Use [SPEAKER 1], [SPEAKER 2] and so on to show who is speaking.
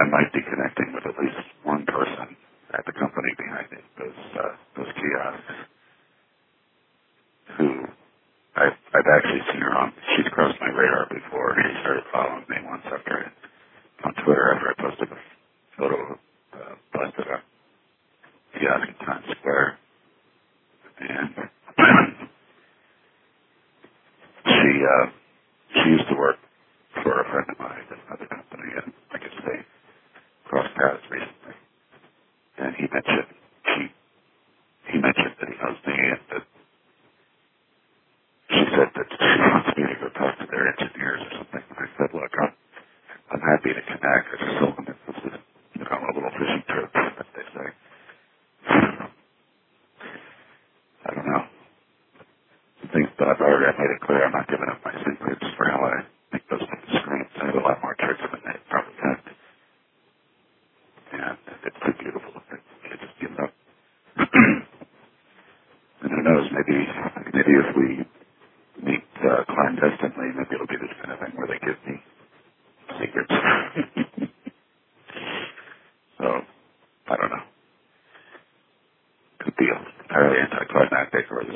[SPEAKER 1] I might be connecting with at least one person at the company behind it, those kiosks, who I've actually seen her on. She's crossed my radar before. She started following me once on Twitter after I posted a photo of busted a kiosk in Times Square. And she used to work for a friend of mine at another company, and I guess they crossed paths recently. And he mentioned that he knows me, and that she said that she wants me to go talk to their engineers or something. And I said, look, I'm happy to connect. I just told them that this is, a little fishing trip, as they say. I don't know. But I've already made it clear I'm not giving up my secrets for how I make those screens. I have a lot more tricks than they probably had. And it's too beautiful. I just give up. And who knows, maybe if we meet clandestinely, maybe it'll be the kind of thing where they give me